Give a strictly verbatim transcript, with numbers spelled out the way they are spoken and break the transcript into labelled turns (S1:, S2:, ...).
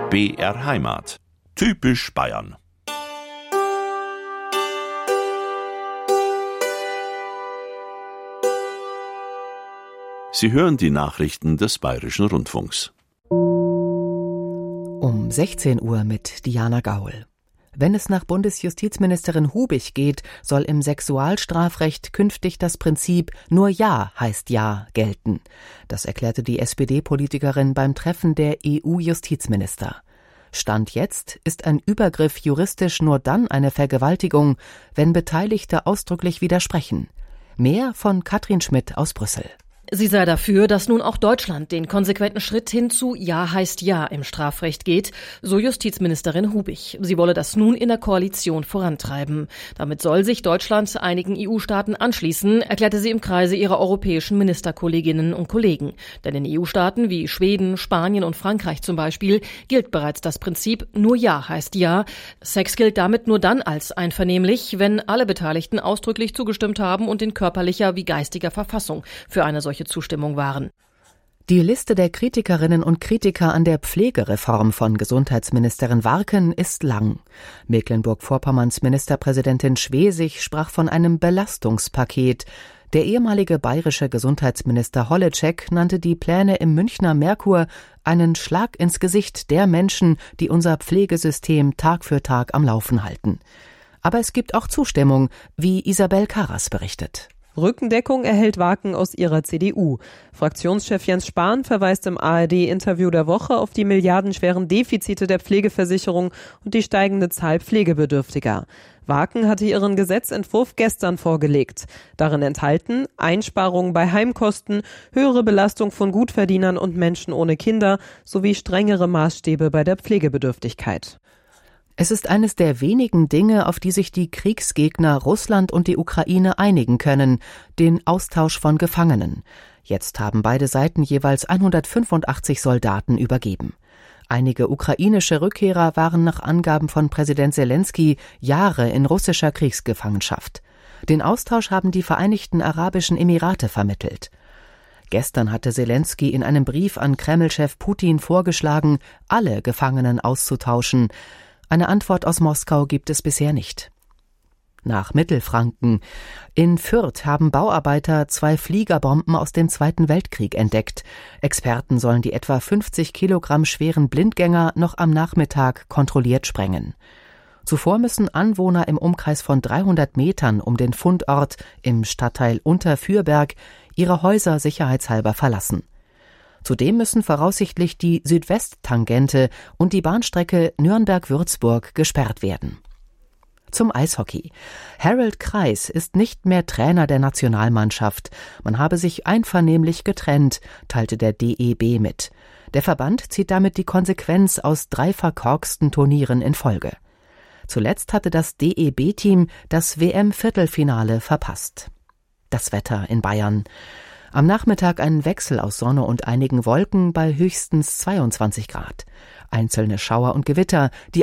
S1: B R Heimat. Typisch Bayern. Sie hören die Nachrichten des Bayerischen Rundfunks.
S2: Um sechzehn Uhr mit Diana Gaul. Wenn es nach Bundesjustizministerin Hubig geht, soll im Sexualstrafrecht künftig das Prinzip »Nur Ja heißt Ja« gelten. Das erklärte die S P D-Politikerin beim Treffen der E U-Justizminister. Stand jetzt ist ein Übergriff juristisch nur dann eine Vergewaltigung, wenn Beteiligte ausdrücklich widersprechen. Mehr von Katrin Schmidt aus Brüssel.
S3: Sie sei dafür, dass nun auch Deutschland den konsequenten Schritt hin zu Ja heißt Ja im Strafrecht geht, so Justizministerin Hubig. Sie wolle das nun in der Koalition vorantreiben. Damit soll sich Deutschland einigen E U-Staaten anschließen, erklärte sie im Kreise ihrer europäischen Ministerkolleginnen und Kollegen. Denn in E U-Staaten wie Schweden, Spanien und Frankreich zum Beispiel gilt bereits das Prinzip Nur Ja heißt Ja. Sex gilt damit nur dann als einvernehmlich, wenn alle Beteiligten ausdrücklich zugestimmt haben und in körperlicher wie geistiger Verfassung für eine solche Zustimmung waren.
S2: Die Liste der Kritikerinnen und Kritiker an der Pflegereform von Gesundheitsministerin Warken ist lang. Mecklenburg-Vorpommerns Ministerpräsidentin Schwesig sprach von einem Belastungspaket. Der ehemalige bayerische Gesundheitsminister Holleczek nannte die Pläne im Münchner Merkur einen Schlag ins Gesicht der Menschen, die unser Pflegesystem Tag für Tag am Laufen halten. Aber es gibt auch Zustimmung, wie Isabel Karas berichtet.
S4: Rückendeckung erhält Warken aus ihrer C D U. Fraktionschef Jens Spahn verweist im A R D-Interview der Woche auf die milliardenschweren Defizite der Pflegeversicherung und die steigende Zahl Pflegebedürftiger. Warken hatte ihren Gesetzentwurf gestern vorgelegt. Darin enthalten Einsparungen bei Heimkosten, höhere Belastung von Gutverdienern und Menschen ohne Kinder sowie strengere Maßstäbe bei der Pflegebedürftigkeit.
S2: Es ist eines der wenigen Dinge, auf die sich die Kriegsgegner Russland und die Ukraine einigen können, den Austausch von Gefangenen. Jetzt haben beide Seiten jeweils hundertfünfundachtzig Soldaten übergeben. Einige ukrainische Rückkehrer waren nach Angaben von Präsident Selensky Jahre in russischer Kriegsgefangenschaft. Den Austausch haben die Vereinigten Arabischen Emirate vermittelt. Gestern hatte Selensky in einem Brief an Kreml-Chef Putin vorgeschlagen, alle Gefangenen auszutauschen. Eine Antwort aus Moskau gibt es bisher nicht. Nach Mittelfranken. In Fürth haben Bauarbeiter zwei Fliegerbomben aus dem Zweiten Weltkrieg entdeckt. Experten sollen die etwa fünfzig Kilogramm schweren Blindgänger noch am Nachmittag kontrolliert sprengen. Zuvor müssen Anwohner im Umkreis von dreihundert Metern um den Fundort im Stadtteil Unterfürberg ihre Häuser sicherheitshalber verlassen. Zudem müssen voraussichtlich die Südwesttangente und die Bahnstrecke Nürnberg-Würzburg gesperrt werden. Zum Eishockey. Harold Kreis ist nicht mehr Trainer der Nationalmannschaft. Man habe sich einvernehmlich getrennt, teilte der D E B mit. Der Verband zieht damit die Konsequenz aus drei verkorksten Turnieren in Folge. Zuletzt hatte das D E B-Team das W M-Viertelfinale verpasst. Das Wetter in Bayern. Am Nachmittag ein Wechsel aus Sonne und einigen Wolken bei höchstens zweiundzwanzig Grad. Einzelne Schauer und Gewitter, die